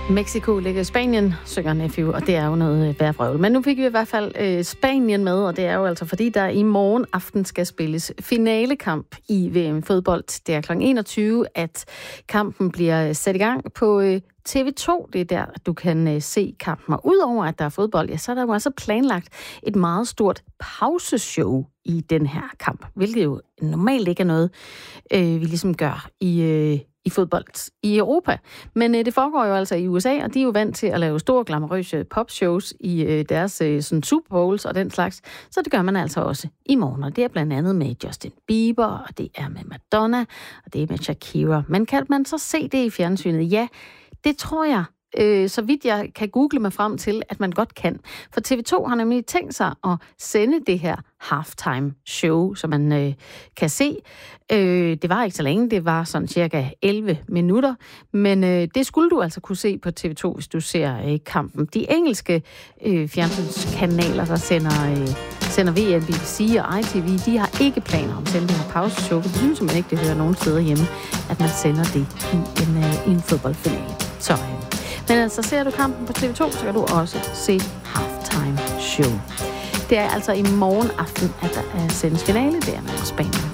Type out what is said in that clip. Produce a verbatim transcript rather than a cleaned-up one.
Mexico ligger i Spanien, synger Nephew, og det er jo noget værvrøvl. Men nu fik vi i hvert fald øh, Spanien med, og det er jo altså fordi, der i morgen aften skal spilles finalekamp i V M-fodbold. Det er klokken enogtyve, at kampen bliver sat i gang på øh, T V to. Det er der, du kan øh, se kampen. Og udover at der er fodbold, ja, så er der jo altså planlagt et meget stort pauseshow i den her kamp, hvilket jo normalt ikke er noget, øh, vi ligesom gør i... Øh, i fodbold i Europa. Men øh, det foregår jo altså i U S A, og de er jo vant til at lave store, glamourøse popshows i øh, deres øh, sådan Super Bowls og den slags. Så det gør man altså også i morgen. Og det er blandt andet med Justin Bieber, og det er med Madonna, og det er med Shakira. Men kan man så se det i fjernsynet? Ja, det tror jeg. Øh, så vidt jeg kan google mig frem til, at man godt kan. For T V to har nemlig tænkt sig at sende det her halftime show, som man øh, kan se. Øh, det var ikke så længe, det var sådan cirka elleve minutter, men øh, det skulle du altså kunne se på T V to, hvis du ser øh, kampen. De engelske øh, fjernsynskanaler, der sender, øh, sender V M, B B C og I T V, de har ikke planer om at sende det her pauseshow. Det synes man ikke, det hører nogen steder hjemme, at man sender det i en, øh, i en fodboldfinale. Så øh, Men altså, ser du kampen på T V to, så kan du også se halftime show. Det er altså i morgen aften, at der er sendes finale der med Spanien.